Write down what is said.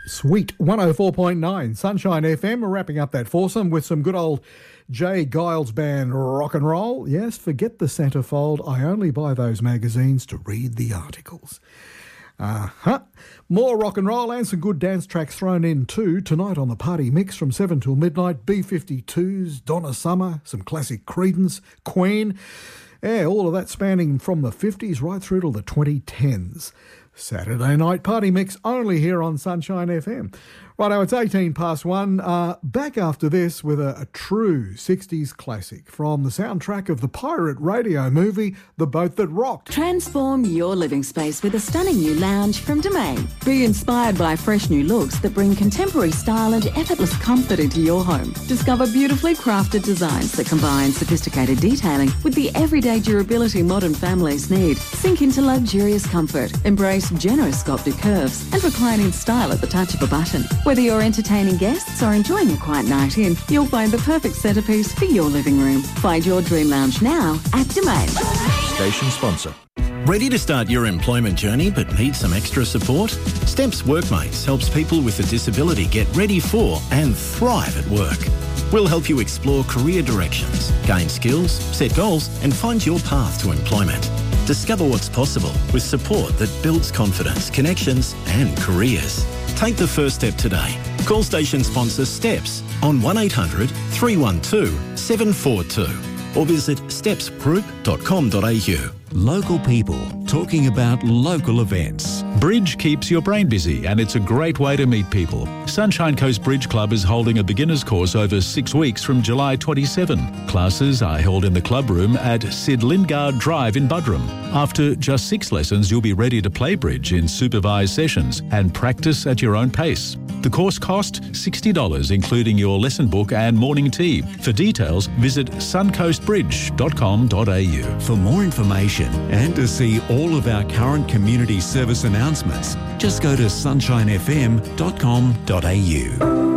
Sweet 104.9 Sunshine FM. We're wrapping up that foursome with some good old Jay Giles Band rock and roll. Yes, forget the centerfold. I only buy those magazines to read the articles. More rock and roll and some good dance tracks thrown in too. Tonight on the Party Mix from 7 till midnight, B-52s, Donna Summer, some classic Creedence, Queen. Yeah, all of that spanning from the 50s right through to the 2010s. Saturday night party mix only here on Sunshine FM. Righto, it's 18 past 1. Back after this with a true 60s classic from the soundtrack of the pirate radio movie, The Boat That Rocked. Transform your living space with a stunning new lounge from Domain. Be inspired by fresh new looks that bring contemporary style and effortless comfort into your home. Discover beautifully crafted designs that combine sophisticated detailing with the everyday durability modern families need. Sink into luxurious comfort. Embrace generous sculpted curves and recline in style at the touch of a button. Whether you're entertaining guests or enjoying a quiet night in, you'll find the perfect centrepiece for your living room. Find your dream lounge now at Domain. Station sponsor. Ready to start your employment journey but need some extra support? Steps Workmates helps people with a disability get ready for and thrive at work. We'll help you explore career directions, gain skills, set goals and find your path to employment. Discover what's possible with support that builds confidence, connections and careers. Take the first step today. Call station sponsor Steps on 1800 312 742 or visit stepsgroup.com.au. Local people talking about local events. Bridge keeps your brain busy and it's a great way to meet people. Sunshine Coast Bridge Club is holding a beginner's course over 6 weeks from July 27. Classes are held in the club room at Sid Lingard Drive in Buderim. After just 6 lessons, you'll be ready to play bridge in supervised sessions and practice at your own pace. The course cost $60, including your lesson book and morning tea. For details, visit suncoastbridge.com.au. For more information and to see all of our current community service announcements, just go to sunshinefm.com.au.